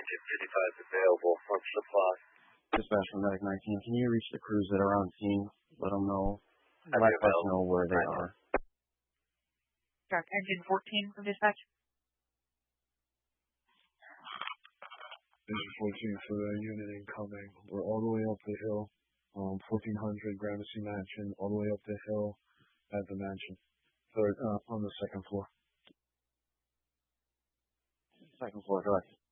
1955 is available from supply. Dispatch from Medic 19, can you reach the crews that are on scene? Let them know. Let us know where they are. Track engine 14 from dispatch. Engine 14 for the unit incoming. We're all the way up the hill. 1400 Gramercy Mansion, all the way up the hill at the mansion. Third, on the second floor. Second floor, go ahead.